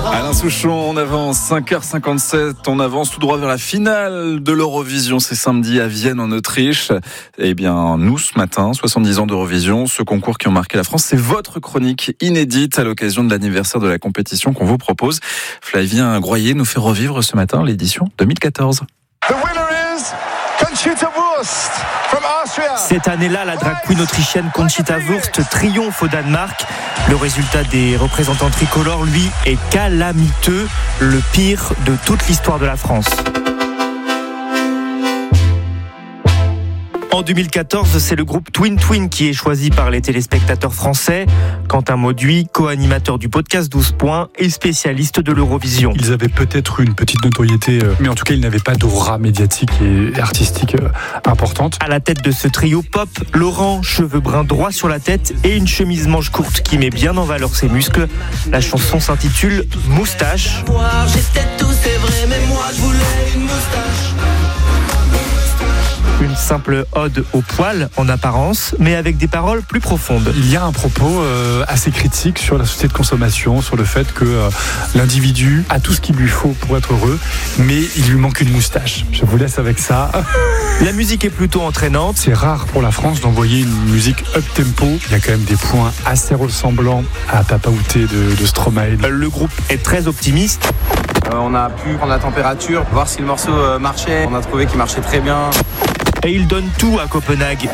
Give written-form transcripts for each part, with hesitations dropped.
Alain Souchon, on avance 5h57, on avance tout droit vers la finale de l'Eurovision. C'est samedi à Vienne en Autriche. Eh bien, nous, ce matin, 70 ans d'Eurovision, ce concours qui ont marqué la France, c'est votre chronique inédite à l'occasion de l'anniversaire de la compétition qu'on vous propose. Flavien Groyer nous fait revivre ce matin l'édition 2014. The winner is Conchita Wurst from Austria. Cette année-là, la drag queen autrichienne Conchita Wurst triomphe au Danemark. Le résultat des représentants tricolores, lui, est calamiteux, le pire de toute l'histoire de la France. En 2014, c'est le groupe Twin Twin qui est choisi par les téléspectateurs français. Quentin Mauduit, co-animateur du podcast 12 points et spécialiste de l'Eurovision. Ils avaient peut-être une petite notoriété, mais en tout cas, ils n'avaient pas d'aura médiatique et artistique importante. À la tête de ce trio pop, Laurent, cheveux bruns droits sur la tête et une chemise manche courte qui met bien en valeur ses muscles. La chanson s'intitule Moustache. J'étais tout, c'est vrai, mais moi je voulais une moustache. Une simple ode au poil en apparence, mais avec des paroles plus profondes. Il y a un propos assez critique sur la société de consommation, sur le fait que l'individu a tout ce qu'il lui faut pour être heureux, mais il lui manque une moustache. Je vous laisse avec ça. La musique est plutôt entraînante. C'est rare pour la France d'envoyer une musique up-tempo. Il y a quand même des points assez ressemblants à Papa Outé de Stromae. Le groupe est très optimiste. On a pu prendre la température, voir si le morceau marchait. On a trouvé qu'il marchait très bien. Et ils donnent tout à Copenhague.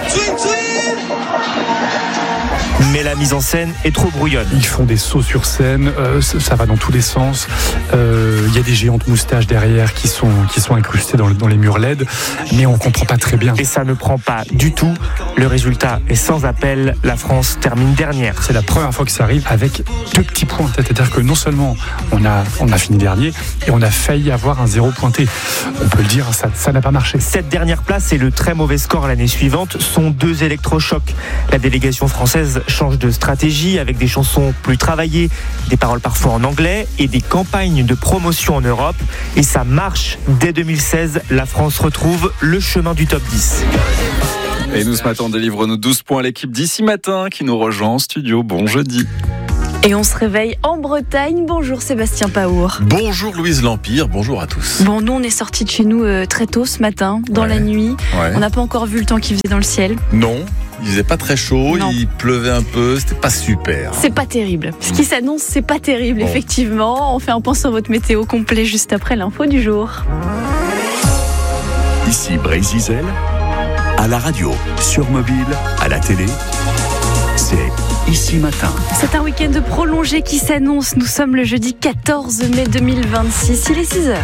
Mais la mise en scène est trop brouillonne. Ils font des sauts sur scène, ça va dans tous les sens. Il y a des géantes moustaches derrière qui sont incrustées dans les murs LED, mais on comprend pas très bien. Et ça ne prend pas du tout. Le résultat est sans appel. La France termine dernière. C'est la première fois que ça arrive avec 2 petits points. C'est-à-dire que non seulement on a fini dernier, et on a failli avoir un 0 pointé. On peut le dire, ça n'a pas marché. Cette dernière place et le très mauvais score l'année suivante sont 2 électrochocs. La délégation française change de stratégie avec des chansons plus travaillées, des paroles parfois en anglais et des campagnes de promotion en Europe. Et ça marche. Dès 2016, la France retrouve le chemin du top 10. Et nous, ce matin, on délivre nos 12 points à l'équipe d'ici matin qui nous rejoint en studio. Bon jeudi. Et on se réveille en Bretagne. Bonjour Sébastien Paour. Bonjour Louise L'Empire, bonjour à tous. Bon, nous on est sortis de chez nous très tôt ce matin, dans la nuit. Ouais. On n'a pas encore vu le temps qu'il faisait dans le ciel. Non, il faisait pas très chaud, Non. il pleuvait un peu, c'était pas super. C'est pas terrible. Ce qui s'annonce, c'est pas terrible, Bon. effectivement. On fait un point sur votre météo complet juste après l'info du jour. Ici Brésil, à la radio, sur mobile, à la télé, c'est Ici Matin. C'est un week-end prolongé qui s'annonce. Nous sommes le jeudi 14 mai 2026. Il est 6h.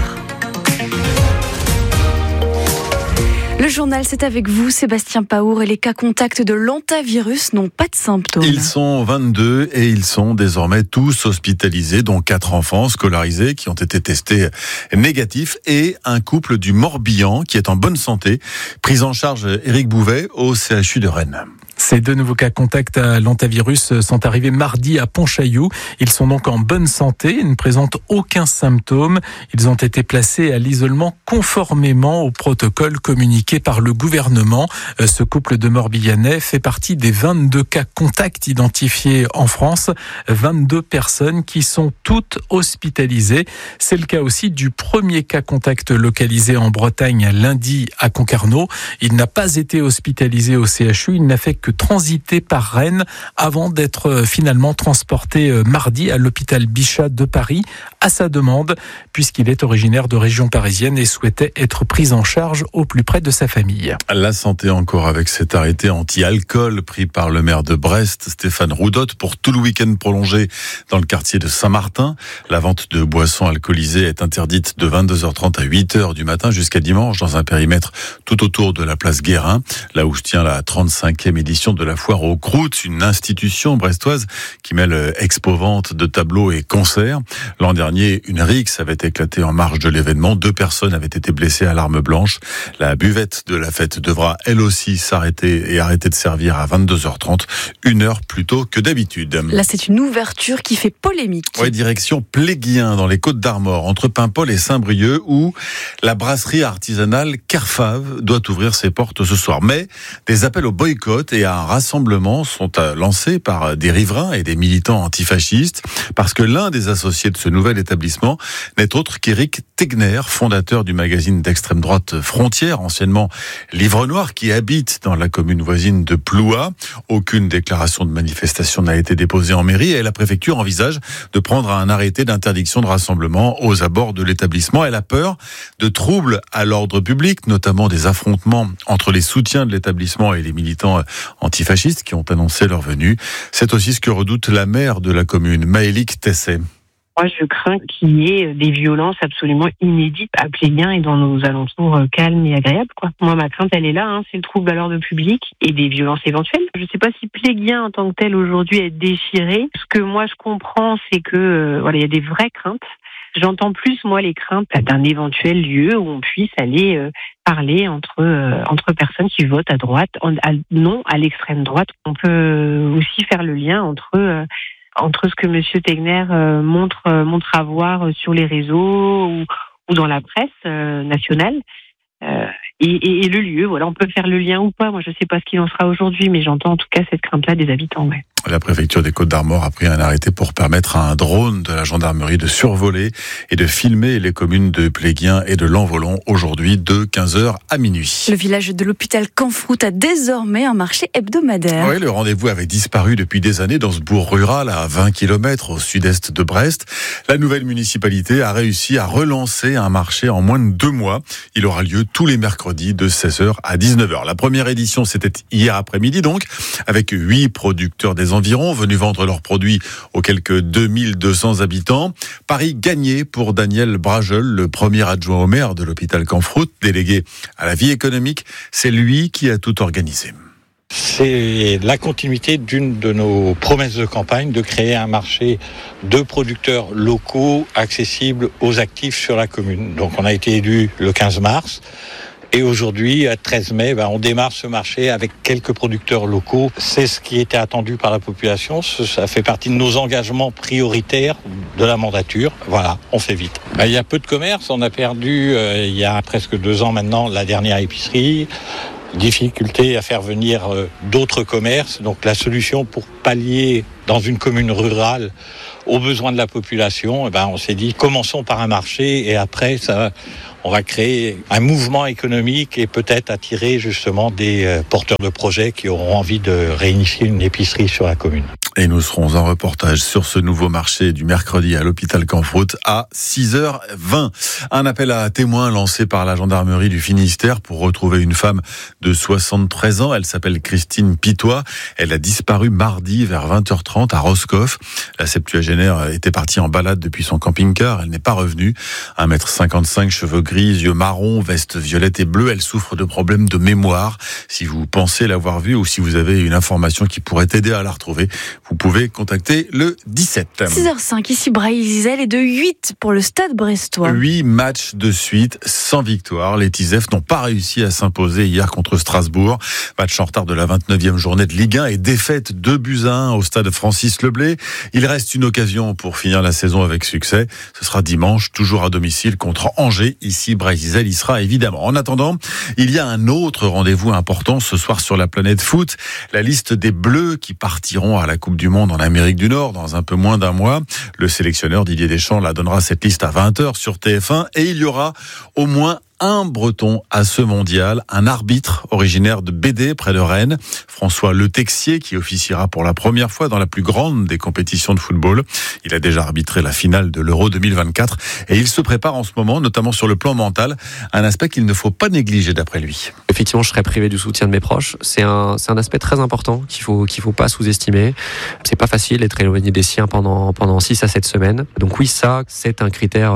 Le journal, c'est avec vous, Sébastien Paour, et les cas contacts de l'hantavirus n'ont pas de symptômes. Ils sont 22 et ils sont désormais tous hospitalisés, dont 4 enfants scolarisés qui ont été testés négatifs et un couple du Morbihan qui est en bonne santé, pris en charge Éric Bouvet au CHU de Rennes. Ces 2 nouveaux cas contacts à l'hantavirus sont arrivés mardi à Pontchaillou. Ils sont donc en bonne santé, ils ne présentent aucun symptôme. Ils ont été placés à l'isolement conformément au protocole communiqué par le gouvernement. Ce couple de Morbihanais fait partie des 22 cas contacts identifiés en France. 22 personnes qui sont toutes hospitalisées. C'est le cas aussi du premier cas contact localisé en Bretagne lundi à Concarneau. Il n'a pas été hospitalisé au CHU, il n'a fait que transiter par Rennes avant d'être finalement transporté mardi à l'hôpital Bichat de Paris à sa demande, puisqu'il est originaire de région parisienne et souhaitait être pris en charge au plus près de sa famille. La santé encore avec cet arrêté anti-alcool pris par le maire de Brest, Stéphane Roudotte, pour tout le week-end prolongé dans le quartier de Saint-Martin. La vente de boissons alcoolisées est interdite de 22h30 à 8h du matin jusqu'à dimanche dans un périmètre tout autour de la place Guérin, là où se tient la 35e édition de la foire aux croûtes, une institution brestoise qui mêle expo-vente de tableaux et concerts. L'an dernier, une rixe avait éclaté en marge de l'événement. 2 personnes avaient été blessées à l'arme blanche. La buvette de la fête devra elle aussi s'arrêter et arrêter de servir à 22h30, 1 heure plus tôt que d'habitude. Là, c'est une ouverture qui fait polémique. Ouais, direction Pléguien, dans les Côtes-d'Armor, entre Paimpol et Saint-Brieuc, où la brasserie artisanale Carfave doit ouvrir ses portes ce soir. Mais des appels au boycott et à un rassemblement sont lancés par des riverains et des militants antifascistes parce que l'un des associés de ce nouvel établissement n'est autre qu'Éric Tegner, fondateur du magazine d'extrême droite Frontières, anciennement Livre Noir, qui habite dans la commune voisine de Ploua. Aucune déclaration de manifestation n'a été déposée en mairie et la préfecture envisage de prendre un arrêté d'interdiction de rassemblement aux abords de l'établissement. Elle a peur de troubles à l'ordre public, notamment des affrontements entre les soutiens de l'établissement et les militants antifascistes qui ont annoncé leur venue. C'est aussi ce que redoute la maire de la commune, Maëlique Tesset. Moi, je crains qu'il y ait des violences absolument inédites à Pléguin et dans nos alentours calmes et agréables, quoi. Moi, ma crainte, elle est là, c'est le trouble à l'ordre public et des violences éventuelles. Je ne sais pas si Pléguin, en tant que tel, aujourd'hui, est déchiré. Ce que moi, je comprends, c'est que, il y a des vraies craintes. J'entends plus, moi, les craintes d'un éventuel lieu où on puisse aller parler entre personnes qui votent à droite, non à l'extrême droite. On peut aussi faire le lien entre ce que Monsieur Tegner montre avoir sur les réseaux ou dans la presse nationale et le lieu. Voilà, on peut faire le lien ou pas. Moi, je sais pas ce qu'il en sera aujourd'hui, mais j'entends en tout cas cette crainte-là des habitants. Ouais. La préfecture des Côtes-d'Armor a pris un arrêté pour permettre à un drone de la gendarmerie de survoler et de filmer les communes de Pléguin et de Lanvolon aujourd'hui de 15h à minuit. Le village de l'hôpital Canfroute a désormais un marché hebdomadaire. Oui, le rendez-vous avait disparu depuis des années dans ce bourg rural à 20 km au sud-est de Brest. La nouvelle municipalité a réussi à relancer un marché en moins de 2 mois. Il aura lieu tous les mercredis de 16h à 19h. La première édition, c'était hier après-midi donc, avec 8 producteurs des environs venus vendre leurs produits aux quelques 2200 habitants. Paris gagné pour Daniel Brajol, le premier adjoint au maire de l'hôpital Canfroute, délégué à la vie économique. C'est lui qui a tout organisé. C'est la continuité d'une de nos promesses de campagne de créer un marché de producteurs locaux accessibles aux actifs sur la commune. Donc on a été élu le 15 mars. Et aujourd'hui, à 13 mai, on démarre ce marché avec quelques producteurs locaux. C'est ce qui était attendu par la population. Ça fait partie de nos engagements prioritaires de la mandature. Voilà, on fait vite. Il y a peu de commerce. On a perdu, il y a presque 2 ans maintenant, la dernière épicerie. Difficulté à faire venir d'autres commerces. Donc la solution pour pallier dans une commune rurale aux besoins de la population, on s'est dit commençons par un marché et après on va créer un mouvement économique et peut-être attirer justement des porteurs de projets qui auront envie de réinitier une épicerie sur la commune. Et nous serons en reportage sur ce nouveau marché du mercredi à l'hôpital Canfroute à 6h20. Un appel à témoins lancé par la gendarmerie du Finistère pour retrouver une femme de 73 ans. Elle s'appelle Christine Pitois. Elle a disparu mardi vers 20h30 à Roscoff. La septuagénaire était partie en balade depuis son camping-car. Elle n'est pas revenue. 1m55, cheveux gris, yeux marrons, veste violette et bleue. Elle souffre de problèmes de mémoire. Si vous pensez l'avoir vue ou si vous avez une information qui pourrait aider à la retrouver, vous pouvez contacter le 17. 6h05, ici Braille-Zizel et de 8 pour le Stade brestois. 8 matchs de suite sans victoire. Les Tisefs n'ont pas réussi à s'imposer hier contre Strasbourg. Match en retard de la 29e journée de Ligue 1 et défaite 2-1 au stade Francis Leblay. Il reste une occasion pour finir la saison avec succès. Ce sera dimanche, toujours à domicile contre Angers. Ici, Braille-Zizel y sera évidemment. En attendant, il y a un autre rendez-vous important ce soir sur la planète foot. La liste des Bleus qui partiront à la Coupe du Monde en Amérique du Nord dans un peu moins d'1 mois. Le sélectionneur Didier Deschamps la donnera cette liste à 20h sur TF1 et il y aura au moins un Breton à ce mondial, un arbitre originaire de Bédé, près de Rennes, François Le Texier, qui officiera pour la première fois dans la plus grande des compétitions de football. Il a déjà arbitré la finale de l'Euro 2024 et il se prépare en ce moment, notamment sur le plan mental, un aspect qu'il ne faut pas négliger d'après lui. Effectivement, je serais privé du soutien de mes proches. C'est un aspect très important qu'il faut pas sous-estimer. C'est pas facile d'être éloigné des siens pendant 6 à 7 semaines. Donc oui, ça, c'est un critère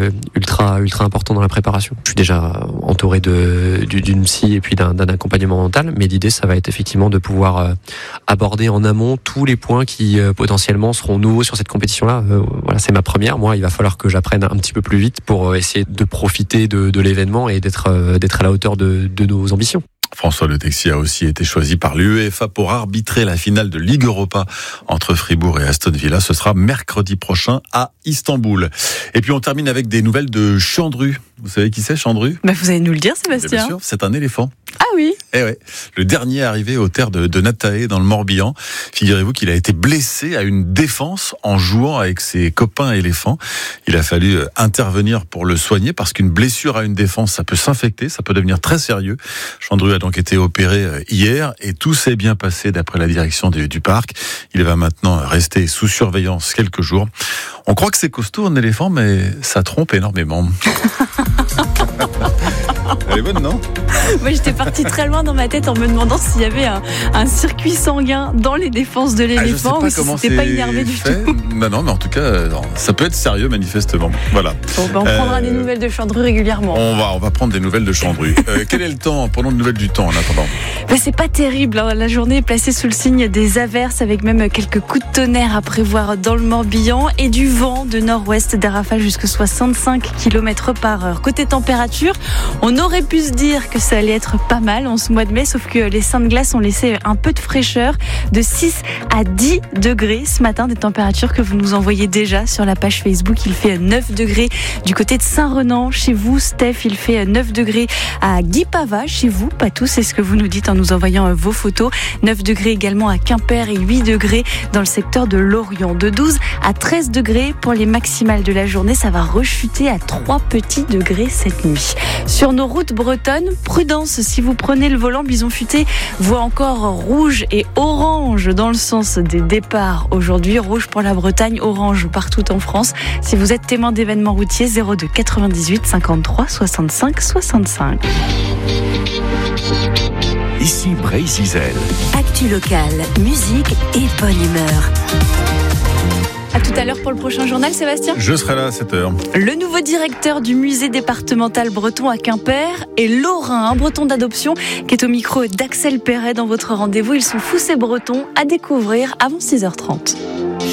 ultra important dans la préparation. Je suis déjà entouré d'une psy et puis d'un accompagnement mental, mais l'idée ça va être effectivement de pouvoir aborder en amont tous les points qui potentiellement seront nouveaux sur cette compétition-là. Voilà, c'est ma première. Moi, il va falloir que j'apprenne un petit peu plus vite pour essayer de profiter de l'événement et d'être à la hauteur de nos ambitions. François Le Texier a aussi été choisi par l'UEFA pour arbitrer la finale de Ligue Europa entre Fribourg et Aston Villa. Ce sera mercredi prochain à Istanbul. Et puis on termine avec des nouvelles de Chandru. Vous savez qui c'est, Chandru ? Vous allez nous le dire, Sébastien. Bien sûr, c'est un éléphant. Ah oui. Le dernier arrivé aux terres de Natae dans le Morbihan. Figurez-vous qu'il a été blessé à une défense en jouant avec ses copains éléphants. Il a fallu intervenir pour le soigner parce qu'une blessure à une défense, ça peut s'infecter, ça peut devenir très sérieux. Chandru a donc été opéré hier et tout s'est bien passé d'après la direction du parc. Il va maintenant rester sous surveillance quelques jours. On croit que c'est costaud un éléphant, mais ça trompe énormément. Elle est bonne, non ? Moi, j'étais partie très loin dans ma tête en me demandant s'il y avait un circuit sanguin dans les défenses de l'éléphant ou si c'était pas énervé du tout. Non, mais en tout cas, ça peut être sérieux manifestement. Voilà. Bon, on prendra des nouvelles de Chandru régulièrement. On va prendre des nouvelles de Chandru. Quel est le temps ? Prenons des nouvelles du temps en attendant. C'est pas terrible. La journée est placée sous le signe des averses avec même quelques coups de tonnerre à prévoir dans le Morbihan et du vent de nord-ouest, des rafales jusqu'à 65 km/h. Côté température, on aurait pu se dire que ça allait être pas mal en ce mois de mai, sauf que les seins de glace ont laissé un peu de fraîcheur, de 6 à 10 degrés ce matin, des températures que vous nous envoyez déjà sur la page Facebook. Il fait 9 degrés du côté de Saint-Renan. Chez vous, Steph, il fait 9 degrés à Guipava. Chez vous, pas tous, c'est ce que vous nous dites en nous envoyant vos photos. 9 degrés également à Quimper et 8 degrés dans le secteur de Lorient. De 12 à 13 degrés pour les maximales de la journée. Ça va rechuter à 3 petits degrés cette nuit. Sur nos routes bretonnes, prudence si vous prenez le volant. Bison Futé voit encore rouge et orange dans le sens des départs aujourd'hui. Rouge pour la Bretagne, orange partout en France. Si vous êtes témoin d'événements routiers, 02 98 53 65 65. Ici Bray-Zizel. Actu locale, musique et bonne humeur. À tout à l'heure pour le prochain journal, Sébastien. Je serai là à 7h. Le nouveau directeur du musée départemental breton à Quimper est Laurin, un breton d'adoption qui est au micro d'Axel Perret dans votre rendez-vous. Ils sont fous ces bretons à découvrir avant 6h30.